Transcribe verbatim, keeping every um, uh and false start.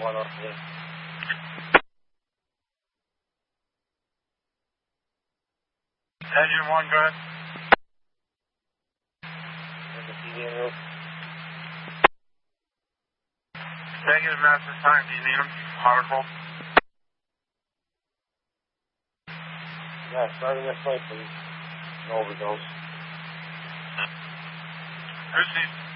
one oh three. Engine one, go ahead. Negative master time, do you need them? Hot or cold? Yeah, starting this way, please. No overdose. Who's these?